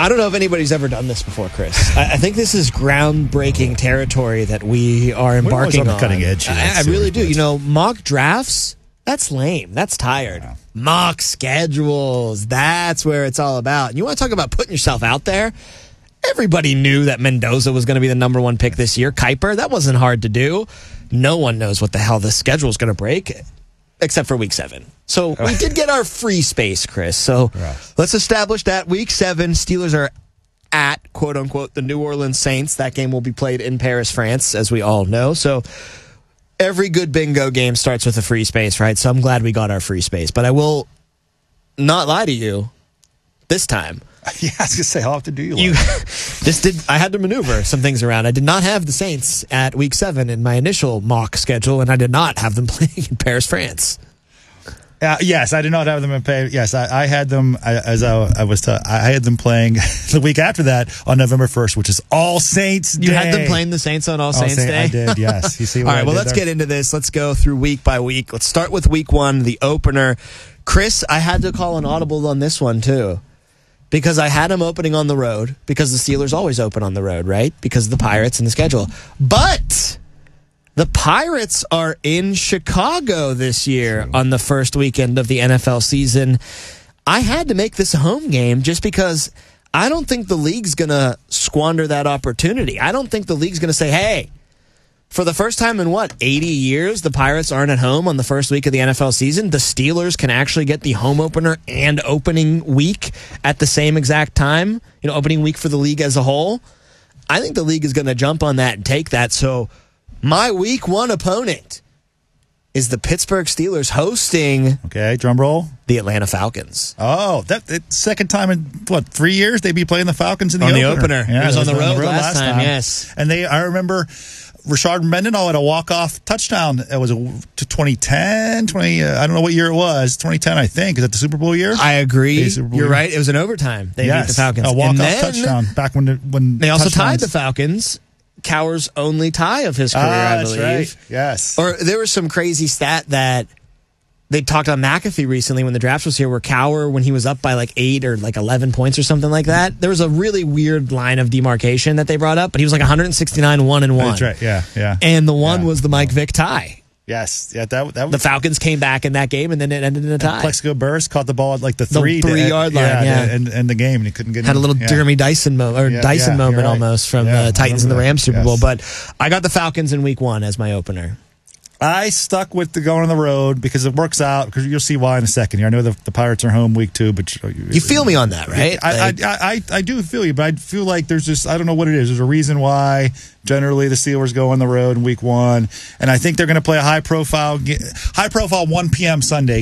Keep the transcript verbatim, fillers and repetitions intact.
I don't know if anybody's ever done this before, Chris. I, I think this is groundbreaking territory that we are embarking on. on. The cutting edge. I, I really do. You know, mock drafts, that's lame. That's tired. Yeah. Mock schedules, that's where it's all about. And you want to talk about putting yourself out there? Everybody knew that Mendoza was going to be the number one pick this year. Kuiper, that wasn't hard to do. No one knows what the hell the schedule is going to break, except for week seven. So we did get our free space, Chris. So right. let's establish that week seven, Steelers are at, quote unquote, the New Orleans Saints. That game will be played in Paris, France, as we all know. So every good bingo game starts with a free space, right? So I'm glad we got our free space. But I will not lie to you this time. Yeah, I was going to say, how often do you lie? You, this did, I had to maneuver some things around. I did not have the Saints at week seven in my initial mock schedule, and I did not have them playing in Paris, France. Uh, yes, I did not have them in pay. Yes, I, I had them I, as I, I was. T- I had them playing the week after that on November first, which is All Saints Day. You had them playing the Saints on All, All Saints Saint, Day. I did. Yes. You see. What All right. I Well, let's there? get into this. Let's go through week by week. Let's start with week one, the opener. Chris, I had to call an audible on this one too, because I had them opening on the road. Because the Steelers always open on the road, right? Because of the Pirates and the schedule, but the Pirates are in Chicago this year on the first weekend of the N F L season. I had to make this a home game just because I don't think the league's going to squander that opportunity. I don't think the league's going to say, hey, for the first time in, what, eighty years, the Pirates aren't at home on the first week of the N F L season. The Steelers can actually get the home opener and opening week at the same exact time, you know, opening week for the league as a whole. I think the league is going to jump on that and take that. So my week one opponent is the Pittsburgh Steelers hosting okay, drum roll, the Atlanta Falcons. Oh, that, that second time in what three years they'd be playing the Falcons in the on opener. the opener. Yeah, it was, it was on the road, on the road last, last time, time. Yes, and they. I remember Rashard Mendenhall had a walk off touchdown. It was a, to twenty ten, twenty. Uh, I don't know what year it was. twenty ten, I think. Is that the Super Bowl year? I agree. You're year? right. It was an overtime. They yes, beat the Falcons. A walk and off touchdown back when the, when they also touchdowns. tied the Falcons. Cowher's only tie of his career, ah, I that's believe. Right. Yes. Or there was some crazy stat that they talked on McAfee recently when the draft was here, where Cowher, when he was up by like eight or like eleven points or something like that, there was a really weird line of demarcation that they brought up, but he was like one sixty-nine, one and one. That's right. Yeah, yeah. And the one yeah. was the Mike Vick tie. Yes, yeah, that that was, the Falcons came back in that game, and then it ended in a tie. Plexico Burress caught the ball at like the three, the three yard line, yeah, yeah. And, and the game, and he couldn't get had in. a little yeah. Jeremy Dyson moment or yeah, Dyson yeah, moment right. almost from yeah, the Titans and the Rams Super yes. Bowl. But I got the Falcons in week one as my opener. I stuck with the going on the road because it works out. Because you'll see why in a second here. I know the, the Pirates are home week two, but you, you feel me on that, right? I, like, I, I I do feel you, but I feel like there's just I don't know what it is. There's a reason why generally the Steelers go on the road in week one, and I think they're going to play a high profile high profile one p.m. Sunday